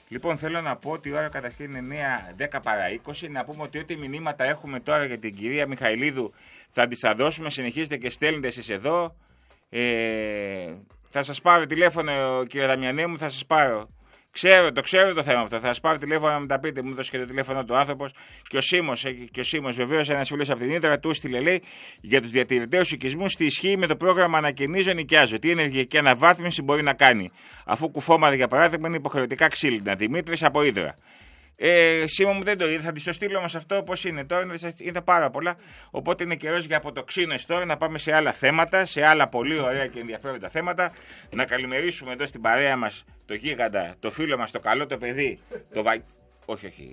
Λοιπόν, θέλω να πω ότι η ώρα καταρχήν είναι 9:10 παρά 20. Να πούμε ότι ό,τι μηνύματα έχουμε τώρα για την κυρία Μιχαηλίδου θα τις θα δώσουμε. Συνεχίζετε και στέλνετε εσείς εδώ. Θα σας πάρω τηλέφωνο, κύριε Δαμιανέ μου, θα σας πάρω. Το ξέρω το θέμα αυτό. Θα σας πάρω τηλέφωνο να μου τα πείτε. Μου έδωσε και το τηλέφωνο του άνθρωπος. Και ο Σίμος, βεβαίως, ένας φίλος από την Ήτρα, του στείλε, λέει, για τους διατηρηταίους οικισμούς τι ισχύει με το πρόγραμμα Ανακαινίζω Νοικιάζω. Τι ενεργειακή αναβάθμιση μπορεί να κάνει, αφού κουφώματα, για παράδειγμα, είναι υποχρεωτικά ξύλινα. Δημήτρης από Ήτρα. Σίμω μου δεν το είδα, θα τη το στείλω όμως αυτό όπως είναι τώρα, είδα πάρα πολλά. Οπότε είναι καιρός για από το ξύνος τώρα να πάμε σε άλλα θέματα, σε άλλα πολύ ωραία και ενδιαφέροντα θέματα. Να καλημερίσουμε εδώ στην παρέα μας το γίγαντα, το φίλο μας, το καλό το παιδί, όχι,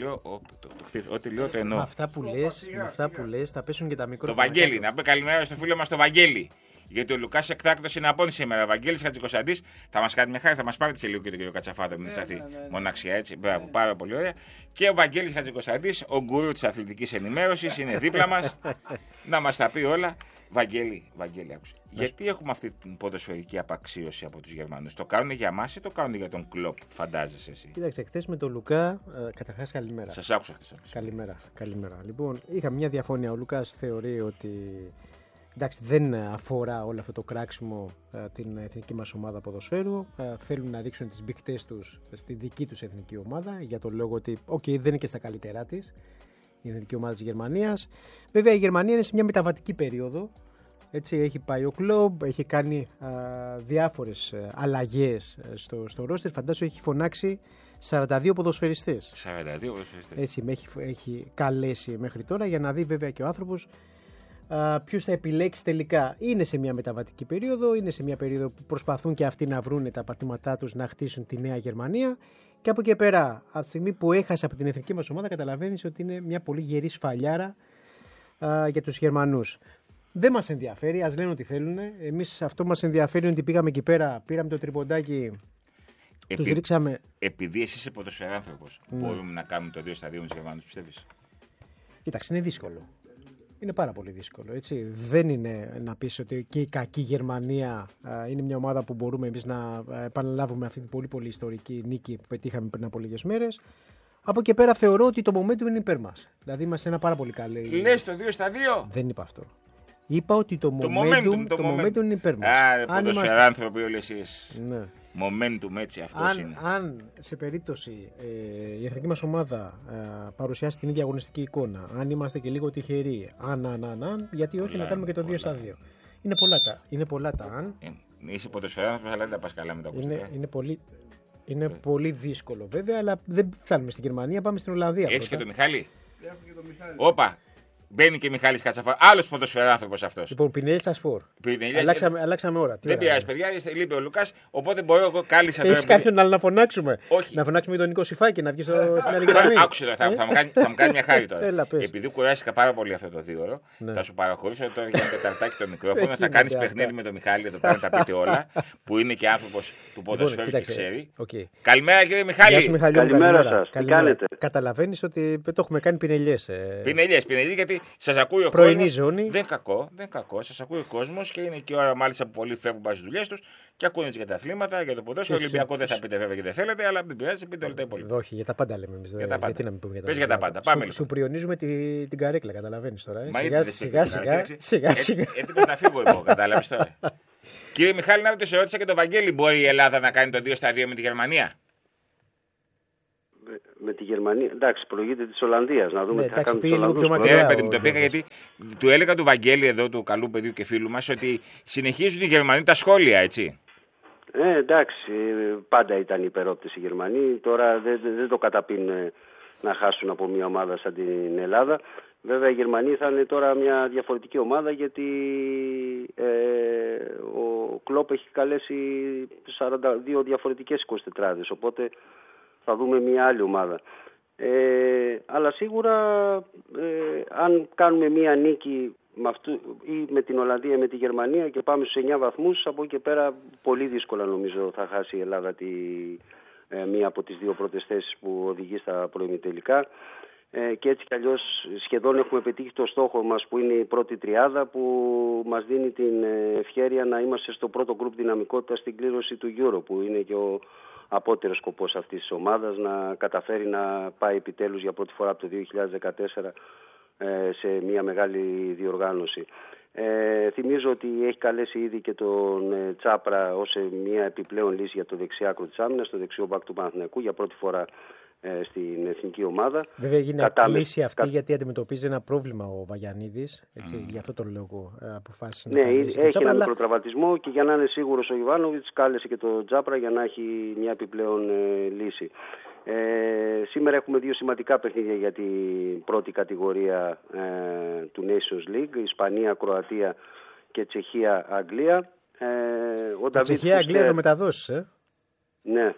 ό,τι λέω το εννοώ. Με αυτά που λες θα πέσουν και τα μικρόφωνα. Το Βαγγέλη, να πούμε καλημέρα στο φίλο μας το Βαγγέλη. Γιατί ο Λουκάς εκτάκτος είναι απόν σήμερα. Ο Βαγγέλης Χατζικοσταντής θα μας κάνει μια χάρη, θα μας πάρει σε λίγο και τον κύριο Κατσαφάτο, μην σταθεί μοναξιά, έτσι. Μπράβο, πάρα πολύ ωραία. Και ο Βαγγέλης Χατζικοσταντής, ο γκουρού της αθλητικής ενημέρωσης, είναι δίπλα μας να μας τα πει όλα. Βαγγέλη, άκουσε. Γιατί έχουμε αυτή την ποδοσφαιρική απαξίωση από τους Γερμανούς? Το κάνουν για μας ή το κάνουν για τον Κλοπ, φαντάζεσαι εσύ? Κοίταξε, χθες με τον Λουκά, καταρχάς καλημέρα. Σας άκουσα χθες. Καλημέρα. Λοιπόν, είχαμε μια διαφωνία. Ο Λουκάς θεωρεί ότι εντάξει, δεν αφορά όλο αυτό το κράξιμο την εθνική μας ομάδα ποδοσφαίρου. Θέλουν να δείξουν τις μπιχτές τους στη δική τους εθνική ομάδα, για τον λόγο ότι δεν είναι και στα καλύτερά της η εθνική ομάδα της Γερμανίας. Βέβαια η Γερμανία είναι σε μια μεταβατική περίοδο. Έτσι, έχει πάει ο κλομπ, έχει κάνει διάφορες αλλαγές στο ρόστερ. Φαντάζομαι έχει φωνάξει 42 ποδοσφαιριστές. 42 ποδοσφαιριστές. Έτσι, με έχει καλέσει μέχρι τώρα, για να δει βέβαια και ο άνθρωπος ποιους θα επιλέξει τελικά. Είναι σε μια μεταβατική περίοδο, είναι σε μια περίοδο που προσπαθούν και αυτοί να βρουν τα πατήματά τους να χτίσουν τη νέα Γερμανία. Και από εκεί πέρα, από τη στιγμή που έχασε από την εθνική μας ομάδα, καταλαβαίνεις ότι είναι μια πολύ γερή σφαλιάρα για τους Γερμανούς. Δεν μας ενδιαφέρει, ας λένε ό,τι θέλουν. Εμείς αυτό μας ενδιαφέρει είναι ότι πήγαμε εκεί πέρα, πήραμε το τριποντάκι, τους ρίξαμε. Επειδή εσύ είσαι ποδοσφαιράνθρωπος, μπορούμε να κάνουμε το 2-2 με τους Γερμανούς, πιστεύεις? Κοίταξε, είναι δύσκολο. Είναι πάρα πολύ δύσκολο, έτσι. Δεν είναι να πεις ότι και η κακή Γερμανία είναι μια ομάδα που μπορούμε εμείς να επαναλάβουμε αυτή την πολύ πολύ ιστορική νίκη που πετύχαμε πριν από λίγες μέρες. Από εκεί πέρα θεωρώ ότι το momentum είναι υπέρ μας. Δηλαδή είμαστε ένα πάρα πολύ καλό. Λες το 2-2? Δεν είπα αυτό. Είπα ότι το momentum είναι υπέρ μας. Άρα, ποδοσφαιράνθρωποι όλοι εσείς. Ναι. Momentum, έτσι, αυτός είναι. Αν σε περίπτωση η εθνική μας ομάδα παρουσιάσει την ίδια αγωνιστική εικόνα, αν είμαστε και λίγο τυχεροί, γιατί όχι να κάνουμε και το 2-2. Είναι πολλά τα αν. Είσαι ποδοσφαιράνθρωπος, αλλά δεν τα πας καλά με τα ακουστικά. Είναι πολύ δύσκολο βέβαια, αλλά δεν φτάνουμε στην Γερμανία, πάμε στην Ολλανδία. Έχεις και το Μιχάλη. Όπα. Μπαίνει και Μιχάλης Κατσαφά. Άλλος ποδοσφαιράνθρωπος αυτός. Λοιπόν, Πινέλη Σασφόρ. Αλλάξαμε ώρα. Δεν πειράζει, παιδιά, λείπει ο Λουκάς. Οπότε μπορώ εγώ κάλυσα τώρα. Έχεις κάποιον άλλο να φωνάξουμε? Όχι. Να φωνάξουμε τον Νίκο Σιφάκη να βγει στην άλλη γραμμή. Άκουσε τώρα, θα μου κάνει μια χάρη τώρα. Επειδή κουράστηκα πάρα πολύ αυτό το 2ωρο, θα σου παραχωρήσω τώρα για ένα τεταρτάκι το μικρόφωνο. Θα κάνει παιχνίδι με τον Μιχάλη εδώ πέρα να τα πείτε όλα. Που είναι και άνθρωπος του ποδοσφαίρου και ξέρει. Καλημέρα, κύριε Μιχάλη. Καλημέρα σας. Καταλαβαίνεις ότι το έχουμε κάνει πινελιές. Πινελιές, γιατί σας ακούει ο κόσμος. Δεν κακό. Σας ακούει ο κόσμος και είναι και η ώρα μάλιστα που πολλοί φεύγουν πάλι στις δουλειές τους και ακούνε για τα αθλήματα, για το ποδόσφαιρο. Ολυμπιακό δεν θα πείτε βέβαια και δεν θέλετε, αλλά δεν πειράζει, πείτε όλα τα υπόλοιπα. Όχι, για τα πάντα λέμε εμείς. Γιατί να μην πούμε για τα πάντα. Πες για τα πάντα. Πάμε λοιπόν. Σου πριονίζουμε την καρέκλα, καταλαβαίνεις τώρα. Σιγά. Έτοιμος να φύγω εγώ, κατάλαβες τώρα. Κύριε Μιχάλη, να ρωτήσω, ρώτησα και τον Βαγγέλη, μπορεί η Ελλάδα να κάνει το 2-2 με τη Γερμανία? Με τη Γερμανία, εντάξει, προηγείται της Ολλανδίας. Να δούμε τι θα κάνουν τους Ολλανδούς. Παιδί μου, το πήγα γιατί του έλεγα του Βαγγέλη εδώ, του καλού παιδιού και φίλου μας, ότι συνεχίζουν οι Γερμανοί τα σχόλια, έτσι. Εντάξει, πάντα ήταν υπερόπτες οι Γερμανοί. Τώρα δεν το καταπίνουν να χάσουν από μια ομάδα σαν την Ελλάδα. Βέβαια οι Γερμανοί θα είναι τώρα μια διαφορετική ομάδα, γιατί ο Κλοπ έχει καλέσει 42 διαφορετικές 24, οπότε θα δούμε μια άλλη ομάδα. Αλλά σίγουρα αν κάνουμε μια νίκη ή με την Ολλανδία ή με τη Γερμανία και πάμε στους 9 βαθμούς, από εκεί και πέρα πολύ δύσκολα νομίζω θα χάσει η Ελλάδα μία από τις δύο πρώτες θέσεις που οδηγεί στα προημιτελικά. Και έτσι κι αλλιώς σχεδόν έχουμε πετύχει το στόχο μας, που είναι η πρώτη τριάδα, που μας δίνει την ευχέρεια να είμαστε στο πρώτο γκρουπ δυναμικότητα στην κλήρωση του Euro, που είναι και ο απότερος σκοπός αυτής της ομάδας να καταφέρει να πάει επιτέλους για πρώτη φορά από το 2014 σε μια μεγάλη διοργάνωση. Θυμίζω ότι έχει καλέσει ήδη και τον Τσάπρα ως μια επιπλέον λύση για το δεξιάκρο της άμυνας, το δεξιό μπακ του Παναθηναϊκού, για πρώτη φορά στην εθνική ομάδα. Βέβαια έγινε λύση αυτή γιατί αντιμετωπίζει ένα πρόβλημα ο Βαγιανίδης, γι' αυτό τον λόγο αποφάσισε να κάνει. Έχει ένα μικροτραυματισμό και για να είναι σίγουρος ο Ιβάνοβιτς κάλεσε και τον Τσάπρα για να έχει μια επιπλέον λύση. Σήμερα έχουμε 2 σημαντικά παιχνίδια για την πρώτη κατηγορία του Nations League, Ισπανία, Κροατία και Τσεχία, Αγγλία. Τσεχία, Αγγλία το μεταδώσεις, Ναι,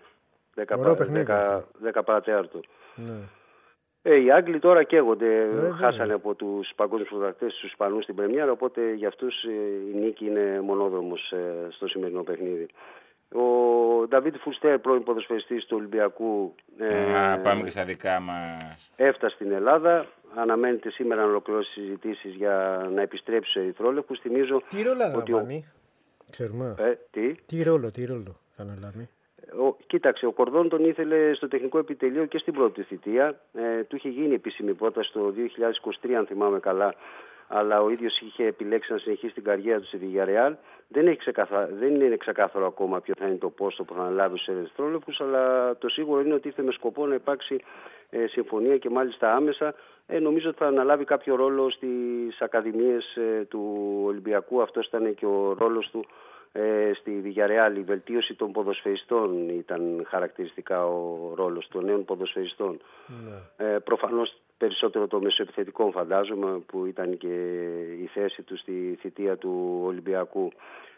10 παρατέταρτο. Ναι. Οι Άγγλοι τώρα καίγονται, χάσανε από τους παγκόσμιους πρωταθλητές τους Ισπανούς στην πρεμιέρα, οπότε για αυτούς η νίκη είναι μονόδρομος στο σημερινό παιχνίδι. Ο Νταβίτ Φουστέρ, πρώην ποδοσφαιριστής του Ολυμπιακού, πάμε και στα δικά μας. Έφτασε στην Ελλάδα. Αναμένεται σήμερα να ολοκληρώσει συζητήσεις για να επιστρέψει στους ερυθρόλευκους. Θυμίζω τι ρόλο αναλαμβάνει, ξέρουμε. Τι ρόλο θα αναλάβει. Κοίταξε, ο Κορδόν τον ήθελε στο τεχνικό επιτελείο και στην πρώτη θητεία. Του είχε γίνει επίσημη πρόταση το 2023, αν θυμάμαι καλά, αλλά ο ίδιος είχε επιλέξει να συνεχίσει την καριέρα του στη Villarreal. Δεν είναι ξεκάθαρο ακόμα ποιο θα είναι το πόστο που θα αναλάβει στους ερυθρόλευκους, αλλά το σίγουρο είναι ότι ήρθε με σκοπό να υπάρξει συμφωνία και μάλιστα άμεσα. Νομίζω ότι θα αναλάβει κάποιο ρόλο στις ακαδημίες του Ολυμπιακού. Αυτός ήταν και ο ρόλος του στη Villarreal. Η βελτίωση των ποδοσφαιριστών ήταν χαρακτηριστικά ο ρόλος των νέων ποδοσφαιριστών. Προφανώς περισσότερο το μεσοεπιθετικό, φαντάζομαι, που ήταν και η θέση του στη θητεία του Ολυμπιακού.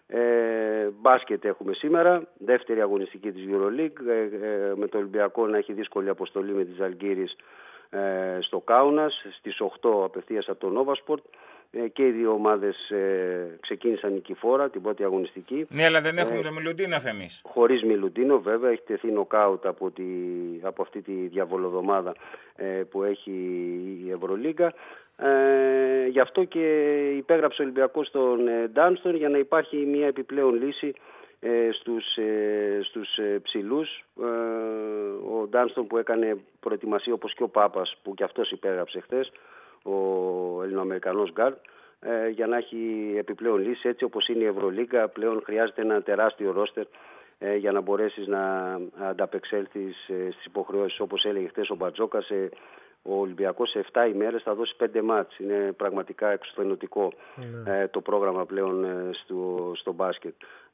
Μπάσκετ έχουμε σήμερα, δεύτερη αγωνιστική της EuroLeague, με το Ολυμπιακό να έχει δύσκολη αποστολή με τη Ζαλγκίρις στο Κάουνας, στις 8 απευθείας από το Νόβασπορτ. Και οι δύο ομάδες ξεκίνησαν νικηφόρα την πρώτη αγωνιστική. Ναι, αλλά δεν έχουμε το Μιλουντίνοφ εμείς. Χωρίς Μιλουντίνοφ, βέβαια, έχει τεθεί νοκάουτ από αυτή τη διαβολοδομάδα που έχει η Ευρωλίγκα. Γι' αυτό και υπέγραψε ο Ολυμπιακός στον Ντάνστον για να υπάρχει μια επιπλέον λύση στους ψηλούς. Ο Ντάνστον που έκανε προετοιμασία, όπως και ο Πάπας που και αυτός υπέγραψε χθες, ο Ελληνοαμερικανός γκάρντ, για να έχει επιπλέον λύση. Έτσι όπως είναι η Ευρωλίγκα, πλέον χρειάζεται ένα τεράστιο ρόστερ για να μπορέσεις να ανταπεξέλθεις στις υποχρεώσεις. Όπως έλεγε χθες ο Μπατζόκας, ο Ολυμπιακός σε 7 ημέρες θα δώσει 5 μάτς. Είναι πραγματικά εξουθενωτικό το πρόγραμμα πλέον στο μπάσκετ.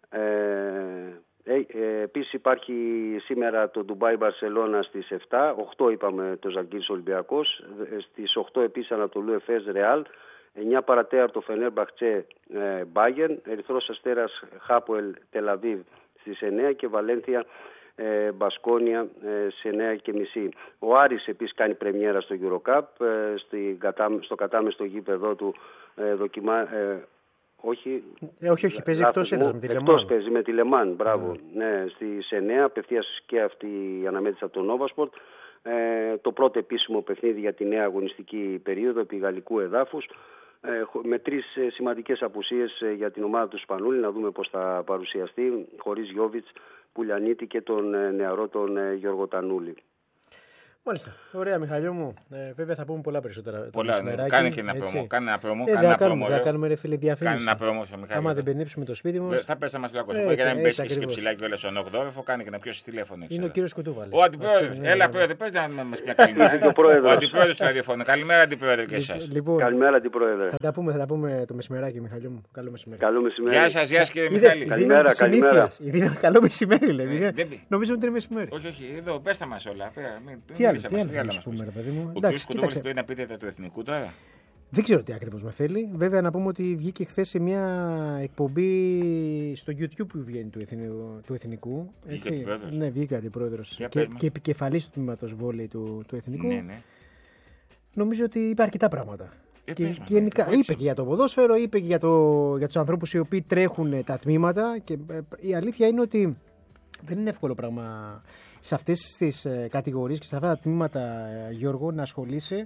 Επίσης υπάρχει σήμερα το Ντουμπάι Μπαρσελώνα στις 7, 8 είπαμε το Ζαλγκίρις Ολυμπιακός, στις 8 επίσης Ανατολού Εφές Ρεάλ, 9 παρατέταρτο Φενέρμπαχτσε Μπάγερν, Ερυθρός Αστέρας Χάποελ Τελαβίβ στις 9 και Βαλένθια Μπασκόνια σε 9:30. Ο Άρης επίσης κάνει πρεμιέρα στο EuroCup, στο κατάμεστο γήπεδο του Όχι, παίζει εκτός έδρας με τη Λεμάν. Εκτός παίζει με τη Λεμάν, μπράβο. Ναι, στις 9, απευθείας και αυτή η αναμέτρηση από τον Νόβασπορτ. Το πρώτο επίσημο παιχνίδι για τη νέα αγωνιστική περίοδο επί γαλλικού εδάφους. Με 3 σημαντικές απουσίες για την ομάδα του Σπανούλη, να δούμε πώς θα παρουσιαστεί, χωρίς Γιόβιτς, Πουλιανίτη και τον νεαρό τον Γιώργο Τανούλη. Μάλιστα. Ωραία, Μιχαλιό μου. Βέβαια θα πούμε πολλά περισσότερα. Πολλά, ναι. Κάνε και ένα πρόμο. Κάνε ένα πρόμο. Θα κάνουμε ρε φίλε διαφήμιση. Κάνε ένα πρόμο στο Μιχάλη. Άμα δεν πενέψουμε το σπίτι μας. Θα πες να μας λάκωσε. Για να μην πέσει και ψηλά και όλα στον 8όροφο, κάνε και να πιώσει τηλέφωνο. Είναι ο κύριος Κουτούβαλης. Ο αντιπρόεδρος. Έλα, πρόεδρε, πες να μας πει καλημέρα. Ο αντιπρόεδρος του ραδιοφώνου. Καλημέρα, αντιπρόεδρε και εσάς. Καλημέρα, αντιπρόεδρε. Θα τα πούμε το μεσημεράκι, Μιχαλιό μου. Καλό μεσημέρι. Γεια σας, γεια σας κύριε Μιχάλη. Καλημέρα. Καλό μεσημέρι, δηλαδή. Νομίζω ότι είναι μεσημέρι. Όχι, εδώ πες τα μας όλα. Τι άλλο να πούμε, ρε παιδί μου. Ο κ. Κουτούβαλης πρέπει να πείτε του εθνικού τώρα. Δεν ξέρω τι ακριβώς με θέλει. Βέβαια να πούμε ότι βγήκε χθες σε μια εκπομπή στο YouTube που βγαίνει του εθνικού. Ναι, βγήκε αντιπρόεδρος και επικεφαλής του τμήματος βόλεϊ του εθνικού. Ναι. Νομίζω ότι είπε αρκετά πράγματα. Και γενικά είπε και για το ποδόσφαιρο, είπε και για τους ανθρώπους οι οποίοι τρέχουν τα τμήματα. Και η αλήθεια είναι ότι δεν είναι εύκολο πράγμα σε αυτές τις κατηγορίες και σε αυτά τα τμήματα, Γιώργο, να ασχολείσαι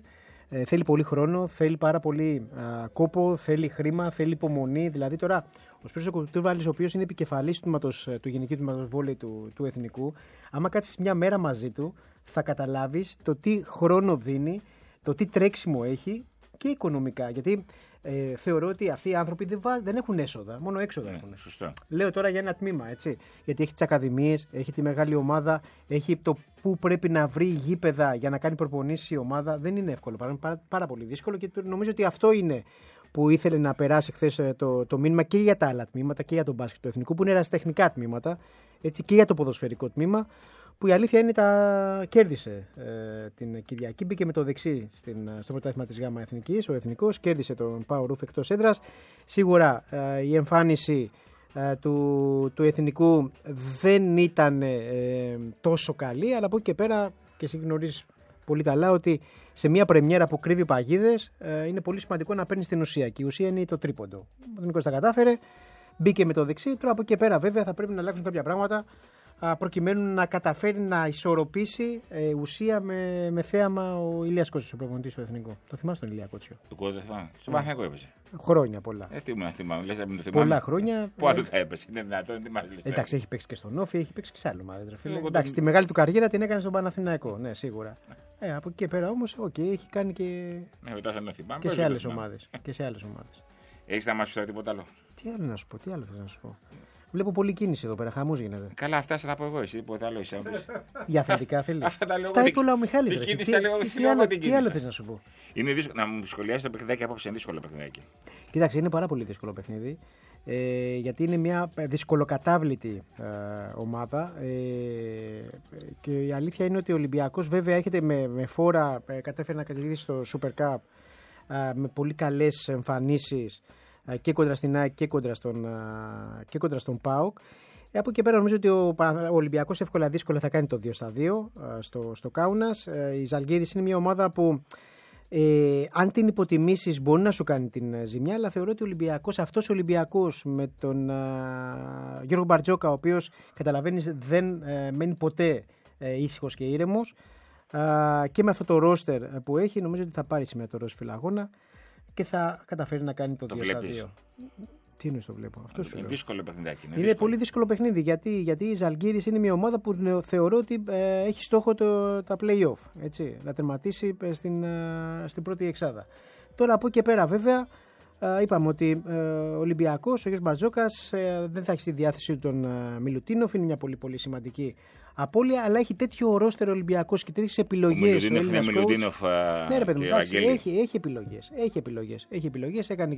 θέλει πολύ χρόνο, θέλει πάρα πολύ κόπο, θέλει χρήμα, θέλει υπομονή. Δηλαδή τώρα ο Σπύρος Κουρτούβαλης, ο οποίος είναι επικεφαλής του γενικού τμήματος βόλεϊ του Εθνικού, άμα κάτσεις μια μέρα μαζί του, θα καταλάβεις το τι χρόνο δίνει, το τι τρέξιμο έχει και οικονομικά. Γιατί θεωρώ ότι αυτοί οι άνθρωποι δεν έχουν έσοδα, μόνο έξοδα έχουν. Σωστό. Λέω τώρα για ένα τμήμα, έτσι. Γιατί έχει τις ακαδημίες, έχει τη μεγάλη ομάδα, έχει το πού πρέπει να βρει γήπεδα για να κάνει προπονήσεις η ομάδα. Δεν είναι εύκολο, πάρα πολύ δύσκολο και νομίζω ότι αυτό είναι που ήθελε να περάσει χθες το μήνυμα και για τα άλλα τμήματα και για τον μπάσκετ του Εθνικού, που είναι ερασιτεχνικά τμήματα, έτσι, και για το ποδοσφαιρικό τμήμα, που η αλήθεια είναι τα κέρδισε την Κυριακή. Μπήκε με το δεξί στο πρωτάθλημα της ΓΑΜΑ Εθνικής. Ο Εθνικός κέρδισε τον Πάο Ρούφ εκτός έδρας. Σίγουρα η εμφάνιση του Εθνικού δεν ήταν τόσο καλή, αλλά από εκεί και πέρα, και εσύ γνωρίζεις πολύ καλά ότι σε μια πρεμιέρα που κρύβει παγίδες είναι πολύ σημαντικό να παίρνει την ουσία. Και η ουσία είναι το τρίποντο. Ο Εθνικός τα κατάφερε, μπήκε με το δεξί. Τώρα από εκεί και πέρα, βέβαια, θα πρέπει να αλλάξουν κάποια πράγματα προκειμένου να καταφέρει να ισορροπήσει ουσία με θέαμα ο Ηλίας Κότσιος, ο προπονητής του Εθνικού. Το θυμάσαι τον Ηλία Κότσιο? Το κότσιο θυμάμαι. Στον Παναθηναϊκό έπαιζε. Χρόνια πολλά. Τι μου να θυμάμαι, λες να μην το θυμάμαι. Πολλά χρόνια. Πού αλλού θα έπαιζε, είναι δυνατόν, τι μας λες. Εντάξει, έχει παίξει και στον Όφη, έχει παίξει και σε άλλο ομάδα. Εντάξει, τη μεγάλη του καριέρα την έκανε στον Παναθηναϊκό, ναι, σίγουρα. Από εκεί και πέρα όμως, έχει κάνει και σε άλλες ομάδες. Έχεις να μας πεις τίποτα άλλο? Τι άλλο να σου πω, τι άλλο θες να σου πω? Βλέπω πολλή κίνηση εδώ πέρα, χαμός γίνεται. Καλά, αυτά θα πω εγώ, εσύ τίποτα άλλο είσαι. Για αθλητικά, φίλε. Στα είπε όλα ο Μιχάλης. Τι άλλο θες να σου πω? Είναι δύσκολο να μου σχολιάσει το παιχνιδάκι απόψε, είναι δύσκολο παιχνιδάκι. Κοίταξε, είναι πάρα πολύ δύσκολο παιχνίδι. Γιατί είναι μια δυσκολοκατάβλητη ομάδα και η αλήθεια είναι ότι ο Ολυμπιακός βέβαια έρχεται με φόρα, κατέφερε να κατηγορήσει στο Super Cup με πολύ καλές εμφανίσεις και κόντρα στην ΑΕΚ και κόντρα στον ΠΑΟΚ. Από εκεί και πέρα νομίζω ότι ο Ολυμπιακός εύκολα δύσκολα θα κάνει το 2-2 στο Κάουνας. Η Ζαλγκίρις είναι μια ομάδα που αν την υποτιμήσεις μπορεί να σου κάνει την ζημιά, αλλά θεωρώ ότι αυτός ο Ολυμπιακός με τον Γιώργο Μπαρτζόκα, ο οποίος καταλαβαίνεις δεν μένει ποτέ ήσυχος και ήρεμος, και με αυτό το ρόστερ που έχει, νομίζω ότι θα πάρει σήμερα το ροζ φιλαγώνα και θα καταφέρει να κάνει το 2-2. Τι είναι το βλέπω? Αυτό σου είναι λέω. Δύσκολο παιχνιδάκι. Είναι πολύ δύσκολο παιχνίδι γιατί η Ζαλγκίρις είναι μια ομάδα που θεωρώ ότι έχει στόχο τα play-off. Έτσι, να τερματίσει στην πρώτη εξάδα. Τώρα από εκεί και πέρα βέβαια είπαμε ότι ο Ολυμπιακός, ο Γιώργος Μπαρτζόκας δεν θα έχει στη διάθεση του τον Μιλουτίνοφ. Είναι μια πολύ πολύ σημαντική απώλεια, αλλά έχει τέτοιο ρόστερο Ολυμπιακός και τέτοιες επιλογές. Ο Μιλουτίνοφ ναι, ρε παιδί μου, έχει επιλογές. Έκανε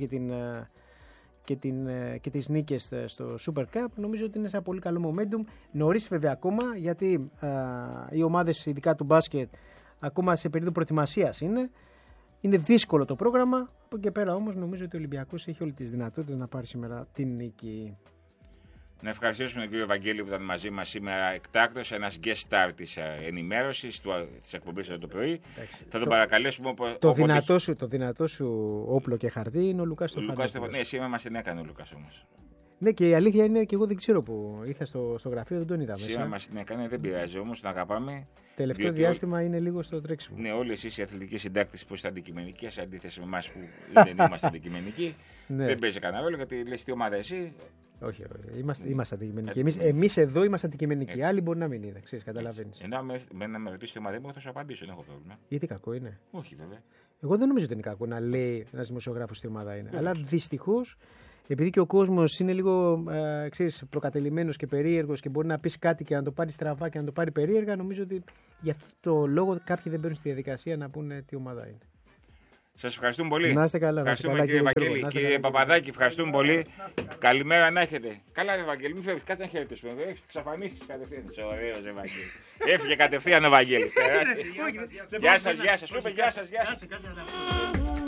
και τις νίκες στο Super Cup. Νομίζω ότι είναι σε ένα πολύ καλό momentum. Νωρίς βέβαια ακόμα, γιατί οι ομάδες ειδικά του μπάσκετ ακόμα σε περίοδο προετοιμασίας είναι. Είναι δύσκολο το πρόγραμμα. Από εκεί πέρα όμως νομίζω ότι ο Ολυμπιακός έχει όλες τις δυνατότητες να πάρει σήμερα την νίκη. Να ευχαριστήσουμε τον κύριο Βαγγέλη που ήταν μαζί μας σήμερα εκτάκτος, ένας guest star της ενημέρωσης, της εκπομπής εδώ το πρωί. Εντάξει, θα τον παρακαλέσουμε το δυνατό σου όπλο και χαρτί είναι ο Λουκάς Στεφανόπουλος. Ναι, σήμερα μας την έκανε ο Λουκάς όμως. Ναι, και η αλήθεια είναι και εγώ δεν ξέρω που ήρθα στο γραφείο, δεν τον είδα μέσα. Σήμερα μας την έκανε, δεν πειράζει όμως, τον αγαπάμε. Τελευταίο διάστημα είναι λίγο στο τρέξιμο. Ναι, όλοι εσείς οι αθλητικοί συντάκτες που είστε αντικειμενικοί, σε αντίθεση με εμάς που δεν είμαστε αντικειμενικοί, δεν παίζει κανένα ρόλο γιατί λες τι ομάδα εσύ. Όχι, είμαστε αντικειμενικοί. Εμείς εδώ είμαστε αντικειμενικοί. Άλλοι μπορεί να μην είναι, ξέρεις, καταλαβαίνεις. Να με ρωτήσει τι ομάδα μου, θα σου απαντήσω, δεν έχω πρόβλημα. Γιατί κακό είναι? Όχι, βέβαια. Εγώ δεν νομίζω ότι είναι κακό να λέει ένας δημοσιογράφος τι ομάδα είναι. Αλλά δυστυχώς, επειδή και ο κόσμος είναι λίγο προκατελημένος και περίεργος και μπορεί να πεις κάτι και να το πάρει στραβά και να το πάρει περίεργα, νομίζω ότι γι' αυτό το λόγο κάποιοι δεν μπαίνουν στη διαδικασία να πούνε τι ομάδα είναι. Σας ευχαριστούμε πολύ. Να είστε καλά. Ευχαριστούμε κύριε Βαγγέλη. Κύριε Παπαδάκη, ευχαριστούμε πολύ. Καλημέρα να έχετε. Καλά, ρε Βαγγέλη, μην φεύγεις. Κάτσε να χαιρετήσουμε. Έχεις εξαφανίσεις κατευθείαν. Ωραίος, ρε Βαγγέλη. Έφυγε κατευθείαν ο Βαγγέλης. Γεια σας, γεια σας. Σου είπε γεια σας, γεια σας.